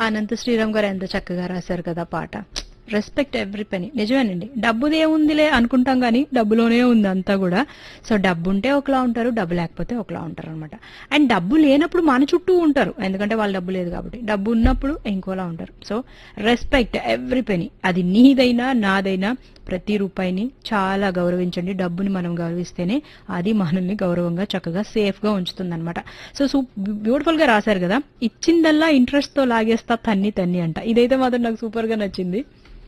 అనంత శ్రీరామ్ గారు ఎంత చక్కగా రాశారు కదా పాట. Respect every penny. నిజమేనండి, డబ్బుదే ఉందిలే అనుకుంటాం కానీ డబ్బులోనే ఉంది అంతా కూడా. సో డబ్బు ఉంటే ఒకలా ఉంటారు, డబ్బు లేకపోతే ఒకలా ఉంటారు అనమాట. అండ్ డబ్బు లేనప్పుడు మన చుట్టూ ఉంటారు, ఎందుకంటే వాళ్ళ డబ్బు లేదు కాబట్టి. డబ్బు ఉన్నప్పుడు ఇంకోలా ఉంటారు. సో రెస్పెక్ట్ ఎవ్రీ పెనీ, అది నీదైనా నాదైనా ప్రతి రూపాయిని చాలా గౌరవించండి. డబ్బుని మనం గౌరవిస్తేనే అది మనల్ని గౌరవంగా చక్కగా సేఫ్ గా ఉంచుతుంది అనమాట. సో బ్యూటిఫుల్ గా రాశారు కదా, ఇచ్చిందల్లా ఇంట్రెస్ట్ తో లాగేస్తా తన్ని తన్ని అంట. ఇదైతే మాత్రం నాకు సూపర్ గా నచ్చింది.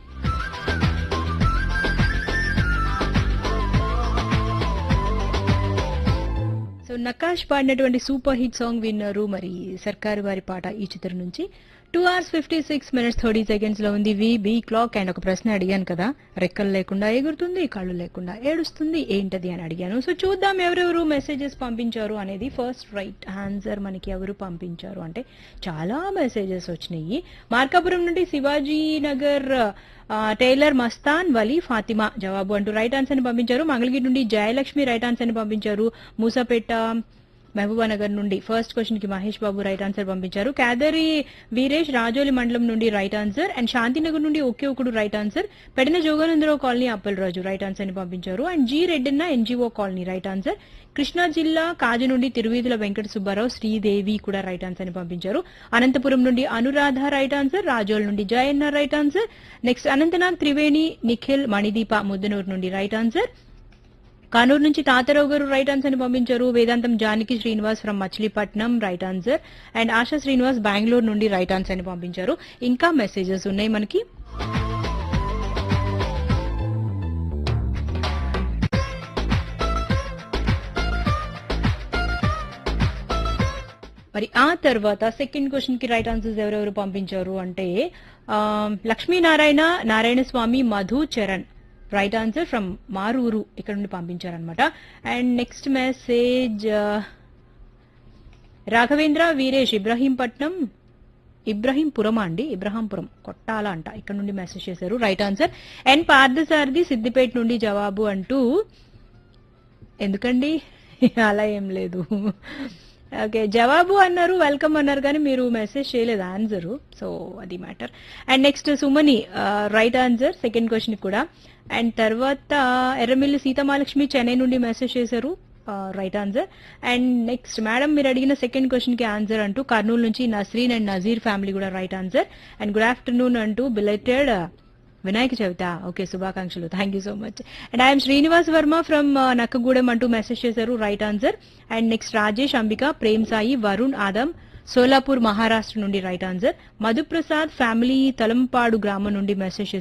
సో నకాష్ పాడినటువంటి సూపర్ హిట్ సాంగ్ విన్నారు. మరి సర్కారు వారి పాట ఈ చిత్రం నుంచి. 2 hours 56 minutes 30 seconds లో ఉంది బి క్లాక్. అండ్ ఒక ప్రశ్న అడిగాను కదా, రెక్కలు లేకుండా ఎగురుతుంది, కళ్ళు లేకుండా ఏడుస్తుంది, ఏంటది అని అడిగాను. సో చూద్దాం ఎవరెవరు మెసేజెస్ పంపించారు అనేది. ఫస్ట్ రైట్ ఆన్సర్ మనకి ఎవరు పంపించారు అంటే చాలా మెసేజెస్ వచ్చినాయి. మార్కాపురం నుండి శివాజీ నగర్ టైలర్ మస్తాన్ వలీ ఫాతిమా జవాబు అంటూ రైట్ ఆన్సర్ ని పంపించారు. మంగళగిరి నుండి జయలక్ష్మి రైట్ ఆన్సర్ ని పంపించారు. మూసాపేట మహబూబానగర్ నుండి ఫస్ట్ క్వశ్చన్ కి మహేష్ బాబు రైట్ ఆన్సర్ పంపించారు. కేదరి వీరేష్ రాజోలి మండలం నుండి రైట్ ఆన్సర్. అండ్ శాంతినగర్ నుండి ఒకే ఒకడు right answer. పెడిన Jogananda Rao colony Appalaraju right answer ని పంపించారు. And G రెడ్డిన్న NGO colony right answer. Krishna జిల్లా కాజు నుండి తిరువీధుల వెంకట సుబ్బారావు శ్రీదేవి కూడా రైట్ ఆన్సర్ ని పంపించారు. అనంతపురం నుండి అనురాధ రైట్ ఆన్సర్. రాజోల్ నుండి Jayanna right answer. Next Anantnag Triveni Nikhil Manideepa Muddanur నుండి రైట్ ఆన్సర్. కానూరు నుంచి తాతారావు గారు రైట్ ఆన్సర్ ని పంపించారు. వేదాంతం Janaki Srinivas from Machilipatnam right answer. And ASHA Srinivas Bengaluru నుండి రైట్ ఆన్సర్ ని పంపించారు. ఇంకా మెసేజెస్ ఉన్నాయి మనకి. మరి ఆ తర్వాత సెకండ్ క్వశ్చన్ కి రైట్ ఆన్సర్స్ ఎవరెవరు పంపించారు అంటే లక్ష్మీనారాయణ, నారాయణ స్వామి, Madhu, Charan right answer from Maruru ఇక్కడ నుండి పంపించారనమాట. And next message Raghavendra Veeresh Ibrahimpuram అండి, ఇబ్రహాంపురం కొట్టాల అంట, ఇక్కడ నుండి మెసేజ్ చేశారు right answer. And Parthasarathi Siddipet నుండి జవాబు అంటూ, ఎందుకండి అలా ఏం లేదు, ఓకే జవాబు అన్నారు, వెల్కమ్ అన్నారు, కానీ మీరు మెసేజ్ చేయలేదు ఆన్సర్. సో అది matter. And next సుమని right answer second question కూడా. అండ్ తర్వాత ఎర్రమిల్లి సీతమాలక్ష్మి చెన్నై నుండి మెసేజ్ చేశారు right answer. And next madam మీరు అడిగిన సెకండ్ క్వశ్చన్ కి ఆన్సర్ అంటూ కర్నూలు నుంచి నస్రీన్ అండ్ నజీర్ ఫ్యామిలీ కూడా right answer. And good afternoon అంటూ బిలెటెడ్ వినాయక చవిత ఓకే శుభాకాంక్షలు, thank you so much. And I'm Srinivas Varma from Nakkagudem అంటూ మెసేజ్ చేశారు right answer. And next Rajesh Ambika, Prem Sai, Varun ఆదం సోలాపూర్ మహారాష్ట్ర నుండి right answer. Madhu Prasad family Talampadu గ్రామం నుండి మెసేజ్